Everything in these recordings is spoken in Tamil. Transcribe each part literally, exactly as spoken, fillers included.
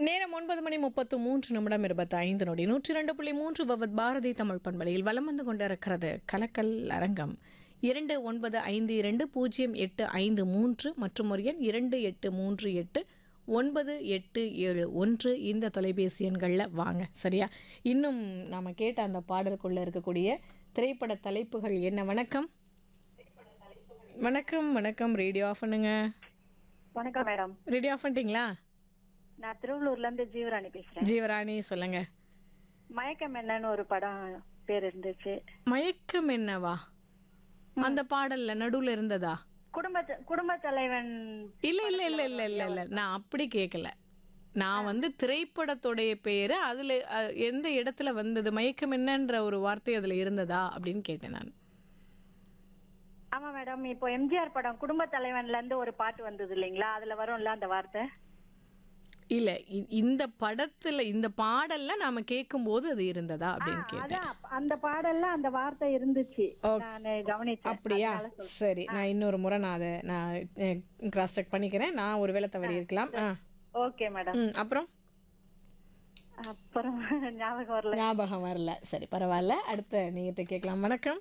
நேரம் ஒன்பது மணி முப்பத்து மூன்று நிமிடம் இருபத்தி ஐந்து நொடி நூற்றி இரண்டு புள்ளி மூன்று பவத் பாரதி தமிழ் பண்பலையில் வலம் வந்து கொண்டிருக்கிறது கலக்கல் அரங்கம். இரண்டு ஒன்பது ஐந்து இரண்டு பூஜ்ஜியம் எட்டு ஐந்து மூன்று மற்றும் ஒரு எண் இரண்டு எட்டு மூன்று எட்டு ஒன்பது எட்டு ஏழு ஒன்று இந்த தொலைபேசி எண்களில் வாங்க. சரியா? இன்னும் நாம் கேட்ட அந்த பாடலுக்குள்ளே இருக்கக்கூடிய திரைப்பட தலைப்புகள் என்ன? வணக்கம் வணக்கம் வணக்கம். ரேடியோ ஆஃப் பண்ணுங்க. வணக்கம் மேடம். ரேடியோ ஆஃப் பண்ணிட்டீங்களா? நான் திருவள்ளூர்ல இருந்து ஜீவராணி பேசுறேன். ஜீவராணி சொல்லுங்க. மயக்கம் என்னன்னு ஒரு படம் பேர் இருந்துச்சு. மயக்கம் என்னவா? அந்த பாடல்ல நடுவுல இருந்ததா? குடும்ப குடும்ப தலைவன். இல்ல இல்ல இல்ல இல்ல இல்ல இல்ல நான் அப்படி கேட்கல. நான் வந்து திரைப்படத்துடைய பேரு அதுல அஹ், எந்த இடத்துல வந்தது, மயக்கம் என்னன்ற ஒரு வார்த்தை அதுல இருந்ததா அப்படின்னு கேட்டேன் நான். ஆமா மேடம், இப்போ எம்ஜிஆர் படம் குடும்ப தலைவன்ல இருந்து ஒரு பாட்டு வந்தது இல்லைங்களா, அதுல வரும்ல அந்த வார்த்தை. இல்ல இ- இந்த படத்துல இந்த பாடல்ல நாம கேட்கும் போது அது இருந்ததா அப்படின்னு கேட்டேன். அதான் அந்த பாடல்ல அந்த வார்த்தை இருந்துச்சு. ஓகே. நான் கவனிச்சேன். அப்படியா? அதனால சொல்றேன். சரி, நான் இன்னொரு முறை நான் அதை நான் கிராஸ் செக் பண்ணிக்கிறேன். நான் ஒரு வேளை தவறி இருக்கலாம். ஆ ஓகே மேடம். ம் அப்புறம் அப்புறம் ஞாபகம் வரல. ஞாபகம் வரல. சரி, பரவாயில்ல. அடுத்த நீங்கிட்ட கேட்கலாம். வணக்கம்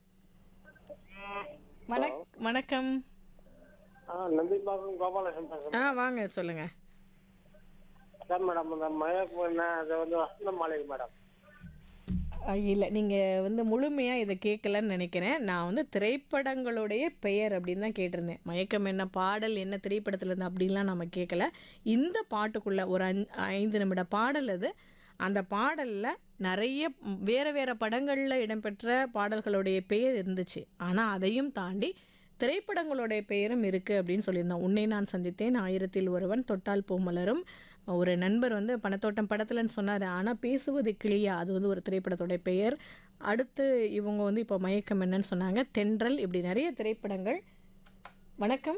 வணக் வணக்கம். நந்திபாக்கம் கோபாலகிருஷ்ணன் பேசுறேன். ஆ வாங்க சொல்லுங்க. சார் மேடம், இந்த மயக்கம் என்ன அது வந்து வசந்த மாளிகை மேடம். இல்லை, நீங்கள் வந்து முழுமையாக இதை கேட்கலன்னு நினைக்கிறேன். நான் வந்து திரைப்படங்களுடைய பெயர் அப்படின்னு தான் கேட்டிருந்தேன். மயக்கம் என்ன பாடல் என்ன திரைப்படத்தில் இருந்து அப்படின்லாம் நம்ம கேட்கல. இந்த பாட்டுக்குள்ளே ஒரு அஞ் ஐந்து நிமிட பாடல் அது. அந்த பாடலில் நிறைய ம், வேறு வேறு படங்களில் இடம்பெற்ற பாடல்களுடைய பெயர் இருந்துச்சு. ஆனால் அதையும் தாண்டி திரைப்படங்களுடைய பெயரும் இருக்குது அப்படின்னு சொல்லியிருந்தோம். உன்னை நான் சந்தித்தேன், ஆயிரத்தில் ஒருவன், தொட்டால் பூமலரும். ஒரு நண்பர் வந்து பணத்தோட்டம் படத்துலன்னு சொன்னார். ஆனால் பேசுவது கிளியா அது வந்து ஒரு திரைப்படத்துடைய பெயர். அடுத்து இவங்க வந்து இப்போ மயக்கம் என்னன்னு சொன்னாங்க. தென்றல், இப்படி நிறைய திரைப்படங்கள். வணக்கம்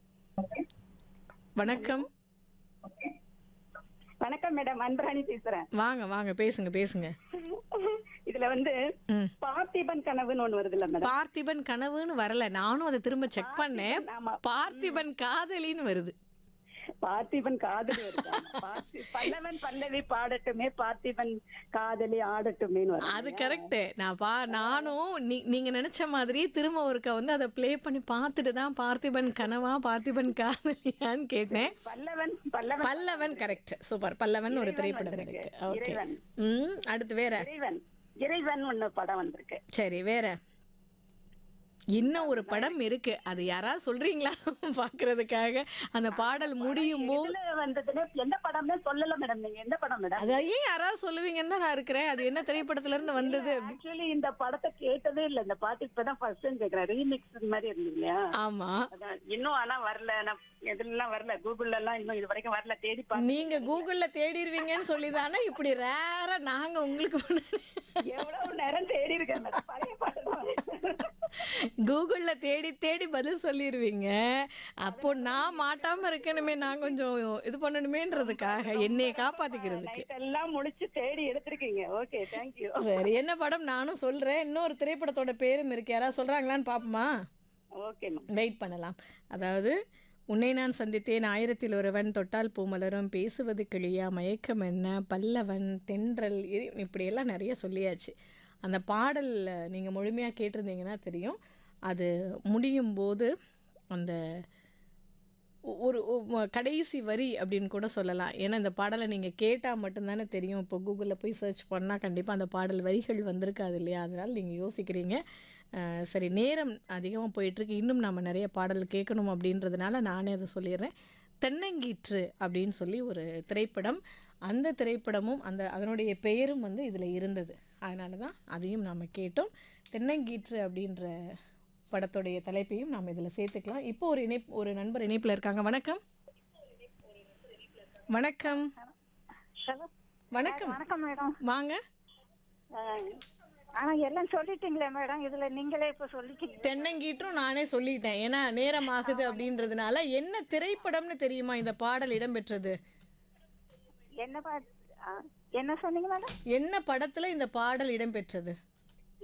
வணக்கம். வணக்கம் மேடம், அன்பராணி பேசுறேன். வாங்க வாங்க பேசுங்க பேசுங்க. இதுல வந்து ம் பார்த்திபன் கனவுன்னு ஒண்ணு வருது இல்ல மேடம். பார்த்திபன் கனவுன்னு வரல. நானும் அதை திரும்ப செக் பண்ணேன். ஆமா. பார்த்திபன் காதலின்னு வருது. பார்த்திபன் காதலி வருது. ஆமா. பார்த்தி- பல்லவன் பல்லவி பாடட்டுமே, பார்த்திபன் காதலி ஆடட்டுமேன்னு வருது. அது கரெக்டு. நான் பா நானும் நீ நீங்கள் நினச்ச மாதிரி திரும்ப ஒருக்கா வந்து அதை ப்ளே பண்ணி பார்த்துட்டு தான் பார்த்திபன் கனவா பார்த்திபன் காதலியான்னு கேட்டேன். பல்லவன் பல்லவன் பல்லவன் கரெக்ட். சூப்பர். பல்லவன் ஒரு இறைவன் திரைப்படம் வந்திருக்கு. இருக்கு. ஓகே. இறைவன். ம் அடுத்து வேற. இறைவன் இறைவன் ஒண்ணு படம் வந்திருக்கு. சரி, வேற இன்னும் ஒரு படம் இருக்கு. அது யாராவது சொல்றீங்களா பார்க்கறதுக்காக? அந்த பாடல் முடியும் போது இதுல வந்ததுன்னு எந்த படம்னு சொல்லல மேடம். நீங்க எந்த படம் மேடம்? அதை ஏன் யாராவது சொல்லுவீங்கன்னு தான் நான் இருக்கிறேன். அது என்ன திரைப்படத்துல இருந்து வந்தது? ஆக்சுவலி இந்த படத்தை கேட்டதே இல்ல. இந்த பாட்டு இப்பதான் ஃபர்ஸ்ட் டைம் கேக்குறேன். ரீமிக்ஸ் மாதிரி இருந்தது இல்லையா? ஆமா, அதான். இன்னும் ஆனா வரல. நான் எதுலாம் வரல. கூகுள்ல எல்லாம் இன்னும் இது வரைக்கும் வரல. தேடி பாத்து நீங்க கூகுள்ல தேடிடுவீங்கன்னு சொல்லி தானே இப்படி ரேரா நாங்க உங்களுக்கு முன்னாடி எவ்வளவு நேரம் தேடி இருக்கேன் மேடம். பழைய பாட்டு தான். கூகுள்ல தேடி தேடி பதில் சொல்லிடுவீங்க. அப்போ நான் மாட்டாம இருக்கணுமே, நான் கொஞ்சம் இது பண்ணணுமேன்றதுக்காக, என்னைய காப்பாத்திக்கிறதுக்கு. நைட் எல்லாம் முடிச்சு தேடி எடுத்திருக்கீங்க. Okay, thank you. சரி, என்ன படம் நானும் சொல்றேன். இன்னொரு திரைப்படத்தோட பேரும் இருக்கு. யாராவது சொல்றாங்களான்னு பாப்போமா? Okay ma'am. வெயிட் பண்ணலாம். அதாவது உன்னை நான் சந்தித்தேன், ஆயிரத்தில் ஒருவன், தொட்டால் பூமலரும், பேசுவது கிளியா, மயக்கம் என்ன, பல்லவன், தென்றல், இ- இப்படியெல்லாம் நிறைய சொல்லியாச்சு. அந்த பாடல் நீங்கள் முழுமையாக கேட்டிருந்தீங்கன்னா தெரியும். அது முடியும் போது அந்த ஒ- ஒரு ஒ- கடைசி வரி அப்படின்னு கூட சொல்லலாம். ஏன்னா இந்த பாடலை நீங்கள் கேட்டால் மட்டும்தானே தெரியும். இப்போ கூகுளில் போய் சர்ச் பண்ணால் கண்டிப்பாக அந்த பாடல் வரிகள் வந்திருக்காது இல்லையா? அதனால் நீங்கள் யோசிக்கிறீங்க. அஹ் சரி, நேரம் அதிகமாக போயிட்டுருக்கு. இன்னும் நம்ம நிறைய பாடல் கேட்கணும் அப்படின்றதுனால நானே அதை சொல்லிடுறேன். தென்னங்கீற்று அப்படின்னு சொல்லி ஒரு திரைப்படம். அந்த திரைப்படமும் அந்த அதனுடைய பெயரும் வந்து இதில் இருந்தது. அதனால தான் அதையும் நாம் கேட்டோம். தென்னங்கீற்று அப்படின்ற படத்துடைய தலைப்பையும் நாம் இதில் சேர்த்துக்கலாம். இப்போ ஒரு இணைப்பு ஒரு நண்பர் இணைப்பில் இருக்காங்க. வணக்கம் வணக்கம் ஹலோ. வணக்கம். வணக்கம் மேடம். வாங்க. ஆனா எல்லாம் சொல்லிட்டீங்களே மேடம். இதுல நீங்களே இப்ப சொல்லிட்டீங்க. தென்னங்கீற்றும் நானே சொல்லிட்டேன். ஏன்னா நேரம் ஆகுது அப்படின்றதுனால. என்ன திரைப்படம்னு தெரியுமா இந்த பாடல் இடம்பெற்றது? என்ன பாட்டு? என்ன சொன்னீங்க மேடம்? என்ன படத்துல இந்த பாடல் இடம்பெற்றது?